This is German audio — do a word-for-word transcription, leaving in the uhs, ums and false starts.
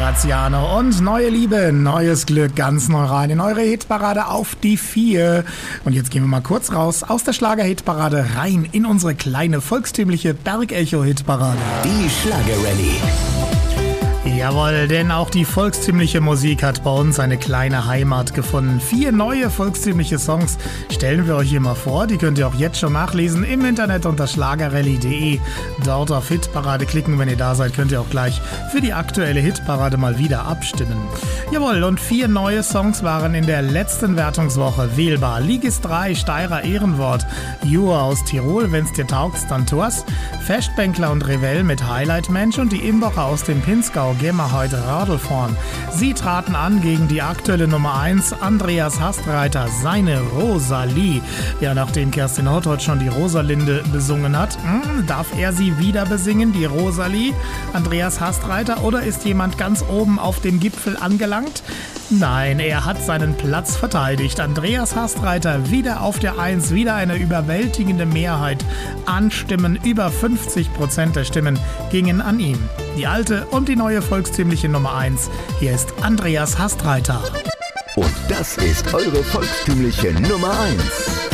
Graziano und neue Liebe, neues Glück, ganz neu rein in eure Hitparade auf die vier. Und jetzt gehen wir mal kurz raus aus der Schlager-Hitparade rein in unsere kleine volkstümliche Bergecho-Hitparade. Die Schlager-Rallye. Jawohl, denn auch die volkstümliche Musik hat bei uns eine kleine Heimat gefunden. Vier neue volkstümliche Songs stellen wir euch hier mal vor. Die könnt ihr auch jetzt schon nachlesen im Internet unter schlagerrallye punkt de. Dort auf Hitparade klicken. Wenn ihr da seid, könnt ihr auch gleich für die aktuelle Hitparade mal wieder abstimmen. Jawohl, und vier neue Songs waren in der letzten Wertungswoche wählbar. Ligis drei, Steirer Ehrenwort, Jura aus Tirol, wenn's dir taugt's, dann tu's. Festbänkler und Revell mit Highlight Mensch und die Imbacher aus dem Pinzgau, gehen wir heute Radl fahren. Sie traten an gegen die aktuelle Nummer eins, Andreas Hastreiter, seine Rosalie. Ja, nachdem Kerstin Hott heute schon die Rosalinde besungen hat, hm, darf er sie wieder besingen, die Rosalie? Andreas Hastreiter, oder ist jemand ganz oben auf dem Gipfel angelangt? Nein, er hat seinen Platz verteidigt. Andreas Hastreiter wieder auf der eins, wieder eine überwältigende Mehrheit an Stimmen. Über fünfzig Prozent der Stimmen gingen an ihn. Die alte und die neue volkstümliche Nummer eins. Hier ist Andreas Hastreiter. Und das ist eure volkstümliche Nummer eins.